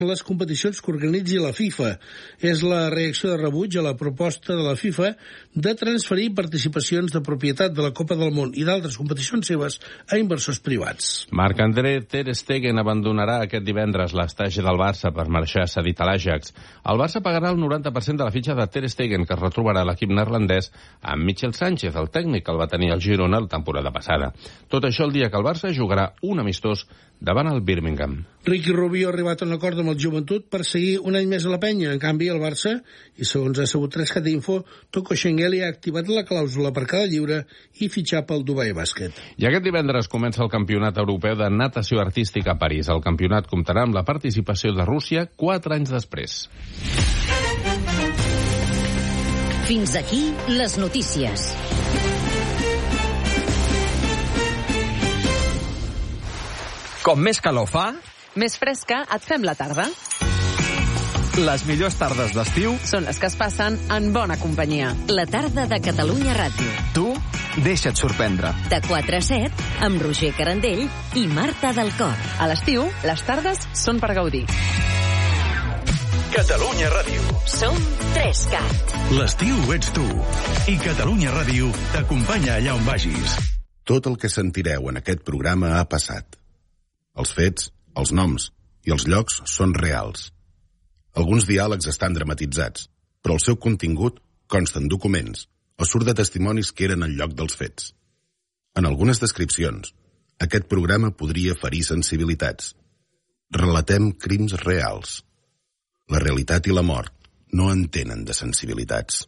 les competicions que organitzi la FIFA. És la reacció de rebuig a la proposta de la FIFA de transferir participacions de propietat de la Copa del Món i d'altres competicions seves a inversors privats. Marc-André Ter Stegen abandonarà aquest divendres l'estagi del Barça per marxar cedit a l'Ajax. El Barça pagarà el 90% de la fitxa de Ter Stegen, que es retrobarà a l'equip neerlandès amb Michel Sánchez, el tècnic que el va tenir al Girona la temporada passada. Tot això el dia que el Barça jugarà un amistós davant el Birmingham. Ricky Rubio ha arribat a un acord amb el Joventut per seguir un any més a la penya. En canvi, el Barça, i segons ha sabut 3cat Info, Toko Schengelly ha activat la clàusula per quedar lliure i fitxar pel Dubai Bàsquet. I aquest divendres comença el Campionat Europeu de Natació Artística a París. El campionat comptarà amb la participació de Rússia 4 anys després. Fins aquí les notícies. Com més calor fa, més fresca et fem la tarda. Les millors tardes d'estiu són les que es passen en bona companyia. La tarda de Catalunya Ràdio. Tu deixa't sorprendre. De 4 a 7, amb Roger Carandell i Marta del Cor. A l'estiu, les tardes són per gaudir. Catalunya Ràdio. Som 3CAT. L'estiu ets tu. I Catalunya Ràdio t'acompanya allà on vagis. Tot el que sentireu en aquest programa ha passat. Els fets, els noms i els llocs són reals. Alguns diàlegs estan dramatitzats, però el seu contingut consta en documents o surt de testimonis que eren al lloc dels fets. En algunes descripcions, aquest programa podria ferir sensibilitats. Relatem crims reals. La realitat i la mort no entenen de sensibilitats.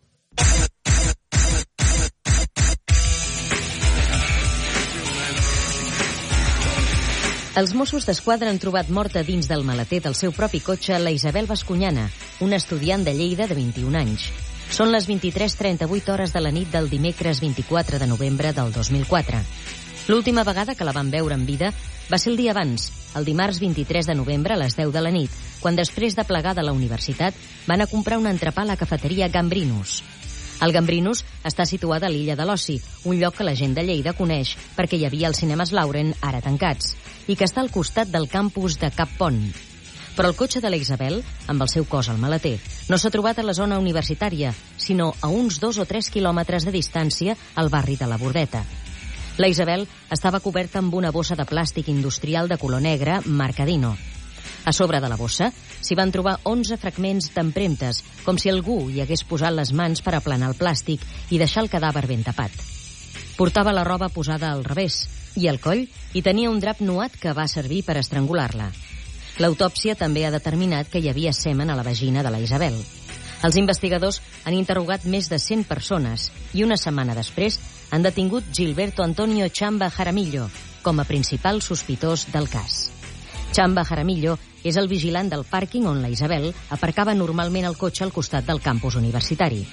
Els Mossos d'Esquadra han trobat morta dins del maleter del seu propi cotxe la Isabel Bascuñana, una estudiant de Lleida de 21 anys. Són les 23:38 hores de la nit del dimecres 24 de novembre del 2004. L'última vegada que la van veure en vida va ser el dia abans, el dimarts 23 de novembre a les 10 de la nit, quan després de plegar de la universitat van a comprar un entrepà a la cafeteria Gambrinus. El Gambrinus està situat a l'Illa de l'Oci, un lloc que la gent de Lleida coneix perquè hi havia els cinemes Lauren, ara tancats, i que està al costat del campus de Cap Pont. Però el cotxe de la Isabel, amb el seu cos al maleter, no s'ha trobat a la zona universitària, sinó a uns 2 o 3 quilòmetres de distància al barri de la Bordeta. La Isabel estava coberta amb una bossa de plàstic industrial de color negre, marca Dino. A sobre de la bossa s'hi van trobar 11 fragments d'empremtes, com si algú hi hagués posat les mans per aplanar el plàstic i deixar el cadàver ben tapat. Portava la roba posada al revés i al coll hi tenia un drap nuat que va servir per estrangular-la. L'autòpsia també ha determinat que hi havia semen a la vagina de la Isabel. Els investigadors han interrogat més de 100 persones i una setmana després han detingut Gilberto Antonio Chamba Jaramillo com a principal sospitós del cas. Chamba Jaramillo és el vigilant del pàrquing on la Isabel aparcava normalment el cotxe al costat del campus universitari.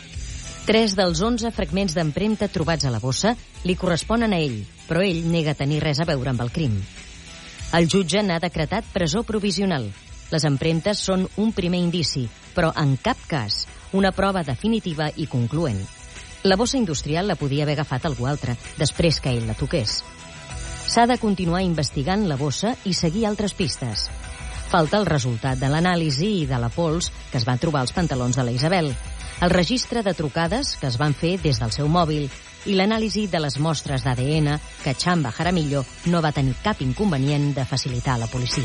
3 dels 11 fragments d'empremta trobats a la bossa li corresponen a ell, però ell nega tenir res a veure amb el crim. El jutge n'ha decretat presó provisional. Les empremtes són un primer indici, però en cap cas una prova definitiva i concloent. La bossa industrial la podia haver agafat algú altre, després que ell la toqués. S'ha de continuar investigant la bossa i seguir altres pistes. Falta el resultat de l'anàlisi i de la pols que es van trobar als pantalons de la Isabel, el registre de trucades que es van fer des del seu mòbil i l'anàlisi de les mostres d'ADN que Chamba Jaramillo no va tenir cap inconvenient de facilitar a la policia.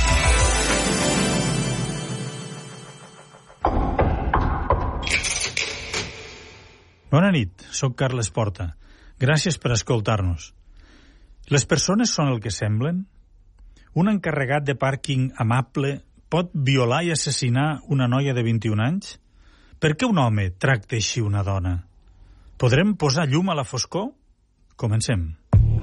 Bona nit, sóc Carles Porta. Gràcies per escoltar-nos. Les persones són el que semblen? Un encarregat de pàrquing amable pot violar i assassinar una noia de 21 anys? Per què un home tracta així una dona? Podrem posar llum a la foscor? Comencem.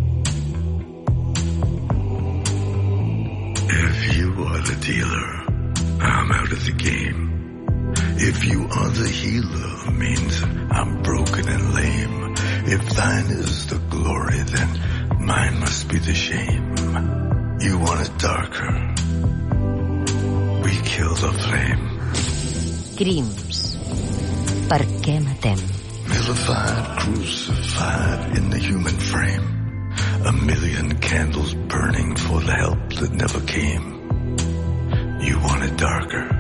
If you are the dealer, I'm out of the game. If you are the healer, means I'm broken and lame. If thine is the glory, then mine must be the shame. You want it darker. We kill the flame. Crims. Per què matem? Vilified, crucified in the human frame. A million candles burning for the help that never came. You want it darker.